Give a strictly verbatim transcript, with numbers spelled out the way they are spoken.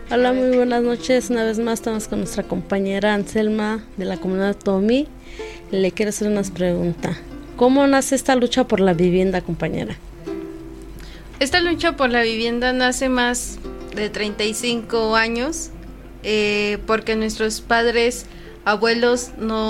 Hola, muy buenas noches. Una vez más estamos con nuestra compañera Anselma de la comunidad Tomí. Le quiero hacer unas preguntas. ¿Cómo nace esta lucha por la vivienda, compañera? Esta lucha por la vivienda nace más de treinta y cinco años, eh, porque nuestros padres, abuelos no